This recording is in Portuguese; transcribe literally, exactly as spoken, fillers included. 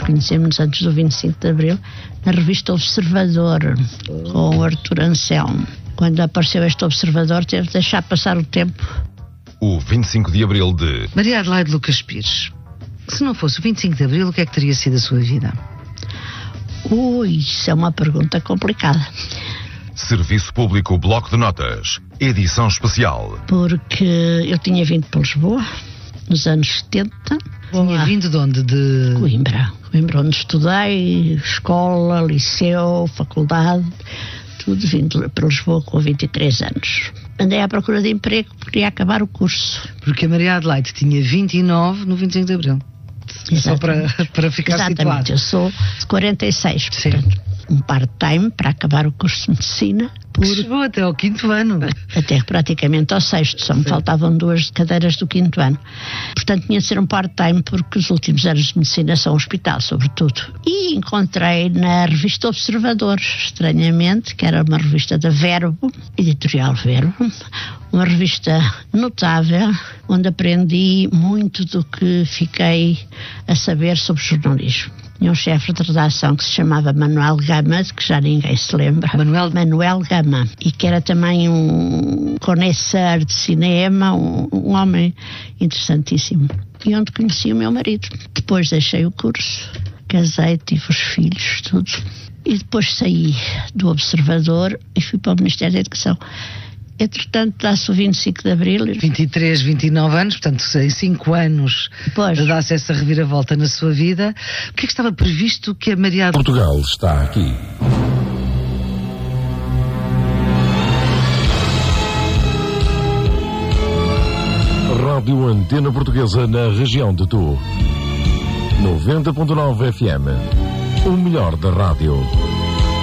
conhecemos antes do vinte e cinco de Abril, na revista Observador, com o Arthur Anselmo. Quando apareceu este Observador, teve de deixar passar o tempo. O vinte e cinco de Abril de... Maria Adelaide Lucas Pires. Se não fosse o vinte e cinco de Abril, o que é que teria sido a sua vida? Ui, isso é uma pergunta complicada. Serviço Público Bloco de Notas, edição especial. Porque eu tinha vindo para Lisboa, nos anos setenta. Tinha Lá. vindo de onde? De... Coimbra. Coimbra, onde estudei, escola, liceu, faculdade, tudo vindo para Lisboa com vinte e três anos. Andei à procura de emprego, queria acabar o curso. Porque a Maria Adelaide tinha vinte e nove no vinte e cinco de Abril. Exatamente. Só para, para ficar Exatamente. situado. Eu sou de quarenta e seis, Sim. portanto, um part-time para acabar o curso de medicina. Por... Chegou até ao quinto ano. Até praticamente ao sexto, só me Sim. faltavam duas cadeiras do quinto ano. Portanto, tinha de ser um part-time, porque os últimos anos de medicina são hospital, sobretudo. E encontrei na revista Observador, estranhamente, que era uma revista da Verbo, editorial Verbo, uma revista notável, onde aprendi muito do que fiquei a saber sobre jornalismo. Tinha um chefe de redação que se chamava Manuel Gama, que já ninguém se lembra. Manuel, Manuel Gama. E que era também um conhecedor de cinema, um, um homem interessantíssimo. E onde conheci o meu marido. Depois deixei o curso, casei, tive os filhos, tudo. E depois saí do Observador e fui para o Ministério da Educação. Entretanto, dá-se o vinte e cinco de Abril. vinte e três, vinte e nove anos, portanto, em cinco anos dá-se essa reviravolta na sua vida. O que é que estava previsto que a Maria... Portugal está aqui. Rádio Antena Portuguesa na região de Tu. noventa ponto nove F M. O melhor da rádio.